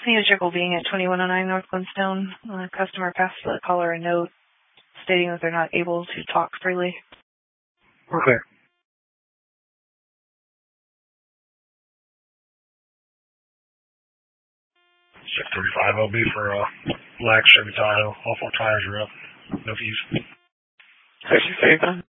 Senior Circle being at 2109 North Glenstone. Customer passed the caller a note stating that they're not able to talk freely. Okay. Check 35 LB for Black Chevy Tahoe. All 4 tires are up. No fuse. 35.